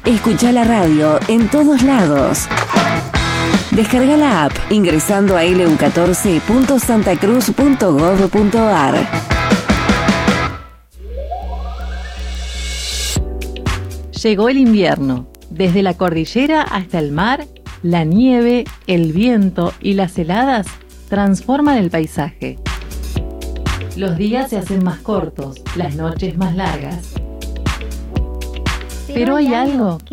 Escucha la radio en todos lados. Descarga la app ingresando a lu14.santacruz.gov.ar. Llegó el invierno. Desde la cordillera hasta el mar, la nieve, el viento y las heladas transforman el paisaje. Los días se hacen más cortos, las noches más largas. Pero hay algo